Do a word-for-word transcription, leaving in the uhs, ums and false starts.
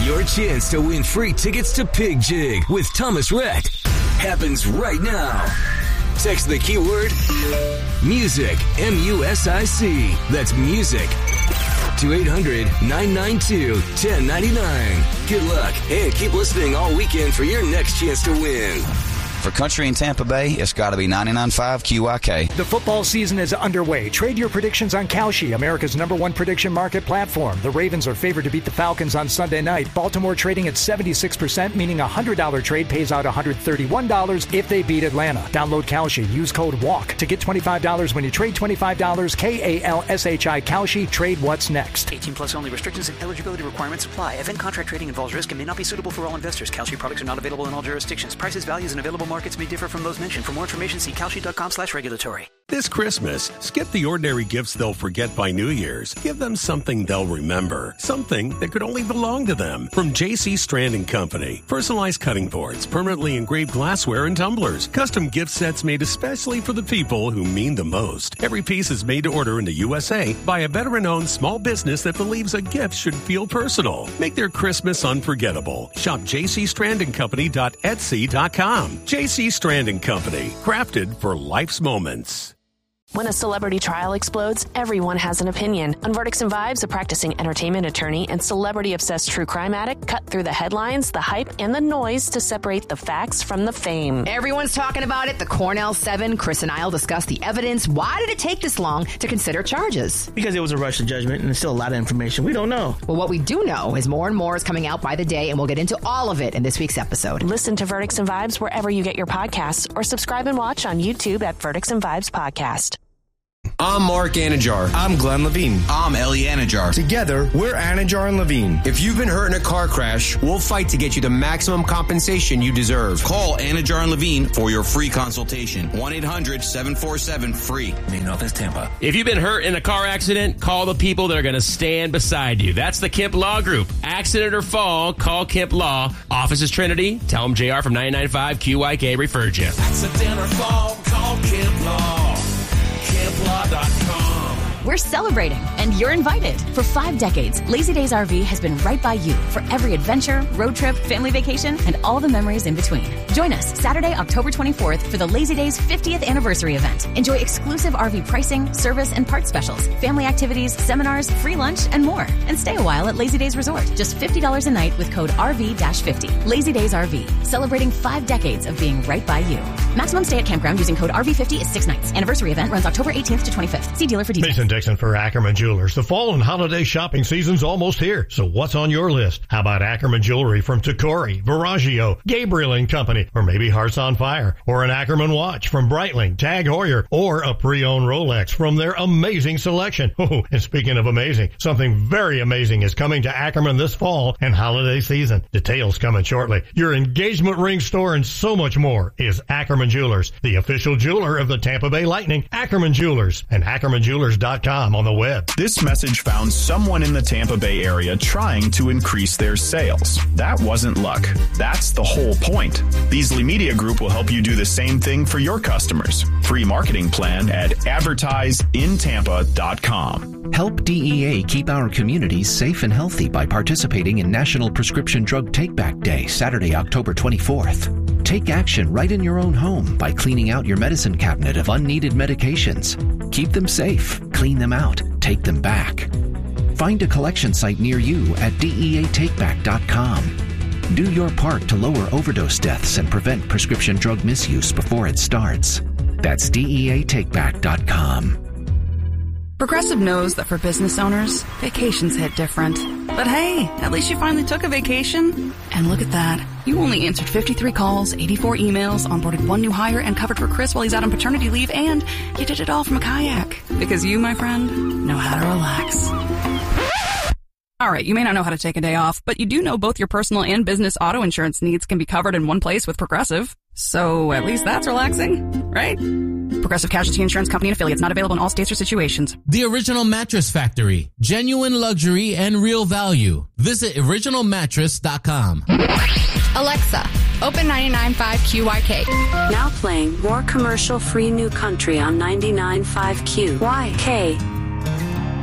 Your chance to win free tickets to Pig Jig with Thomas Rhett happens right now. Text the keyword music, M U S I C. That's music to eight hundred, nine nine two, one oh nine nine. Good luck and keep listening all weekend for your next chance to win. For country in Tampa Bay, it's got to be ninety-nine point five Q Y K. The football season is underway. Trade your predictions on Kalshi, America's number one prediction market platform. The Ravens are favored to beat the Falcons on Sunday night. Baltimore trading at seventy-six percent, meaning a one hundred dollars trade pays out one hundred thirty-one dollars if they beat Atlanta. Download Kalshi. Use code WALK to get twenty-five dollars when you trade twenty-five dollars. K A L S H I Kalshi. Trade what's next. eighteen plus only. Restrictions and eligibility requirements apply. Event contract trading involves risk and may not be suitable for all investors. Kalshi products are not available in all jurisdictions. Prices, values, and available markets may differ from those mentioned. For more information, see Kalshi.com slash regulatory. This Christmas, skip the ordinary gifts they'll forget by New Year's. Give them something they'll remember. Something that could only belong to them. From J C Strand and Company. Personalized cutting boards, permanently engraved glassware and tumblers. Custom gift sets made especially for the people who mean the most. Every piece is made to order in the U S A by a veteran-owned small business that believes a gift should feel personal. Make their Christmas unforgettable. Shop j c strand and company dot etsy dot com. J C Strand and Company. Crafted for life's moments. When a celebrity trial explodes, everyone has an opinion. On Verdicts and Vibes, a practicing entertainment attorney and celebrity-obsessed true crime addict cut through the headlines, the hype, and the noise to separate the facts from the fame. Everyone's talking about it. The Cornell Seven. Chris and I'll discuss the evidence. Why did it take this long to consider charges? Because it was a rush to judgment, and there's still a lot of information we don't know. Well, what we do know is more and more is coming out by the day, and we'll get into all of it in this week's episode. Listen to Verdicts and Vibes wherever you get your podcasts, or subscribe and watch on YouTube at Verdicts and Vibes Podcast. I'm Mark Anajar. I'm Glenn Levine. I'm Ellie Anajar. Together, we're Anajar and Levine. If you've been hurt in a car crash, we'll fight to get you the maximum compensation you deserve. Call Anajar and Levine for your free consultation. one eight hundred seven four seven free. Main office, Tampa. If you've been hurt in a car accident, call the people that are going to stand beside you. That's the Kemp Law Group. Accident or fall, call Kemp Law. Office is Trinity. Tell them J R from ninety-nine point five Q Y K referred you. Accident or fall, call Kemp Law. Kemp Law dot com. We're celebrating, and you're invited. For five decades, Lazy Days R V has been right by you for every adventure, road trip, family vacation, and all the memories in between. Join us Saturday, October twenty-fourth for the Lazy Days fiftieth anniversary event. Enjoy exclusive R V pricing, service, and part specials, family activities, seminars, free lunch, and more. And stay a while at Lazy Days Resort. Just fifty dollars a night with code R V fifty. Lazy Days R V, celebrating five decades of being right by you. Maximum stay at campground using code R V fifty is six nights. Anniversary event runs October eighteenth to twenty-fifth. See dealer for details. Mason Dixon for Ackerman Jewelers. The fall and holiday shopping season's almost here. So what's on your list? How about Ackerman Jewelry from Tacori, Viraggio, Gabriel and Company, or maybe Hearts on Fire, or an Ackerman watch from Breitling, Tag Heuer, or a pre-owned Rolex from their amazing selection. Oh, and speaking of amazing, something very amazing is coming to Ackerman this fall and holiday season. Details coming shortly. Your engagement ring store and so much more is Ackerman Jewelers, the official jeweler of the Tampa Bay Lightning. Ackerman Jewelers and ackerman jewelers dot com on the web. This message found someone in the Tampa Bay area trying to increase their sales. That wasn't luck. That's the whole point. Beasley Media Group will help you do the same thing for your customers. Free marketing plan at advertise in tampa dot com. Help D E A keep our communities safe and healthy by participating in National Prescription Drug Take-Back Day, Saturday, October twenty-fourth. Take action right in your own home by cleaning out your medicine cabinet of unneeded medications. Keep them safe, clean them out, take them back. Find a collection site near you at D E A take back dot com. Do your part to lower overdose deaths and prevent prescription drug misuse before it starts. That's D E A take back dot com. Progressive knows that for business owners, vacations hit different. But hey, at least you finally took a vacation. And look at that. You only answered fifty-three calls, eighty-four emails, onboarded one new hire, and covered for Chris while he's out on paternity leave, and you did it all from a kayak. Because you, my friend, know how to relax. All right, you may not know how to take a day off, but you do know both your personal and business auto insurance needs can be covered in one place with Progressive. So at least that's relaxing, right? Progressive Casualty Insurance Company and affiliates, not available in all states or situations. The Original Mattress Factory. Genuine luxury and real value. Visit original mattress dot com. Alexa, open ninety-nine point five Q Y K. Now playing more commercial-free new country on ninety-nine point five Q Y K.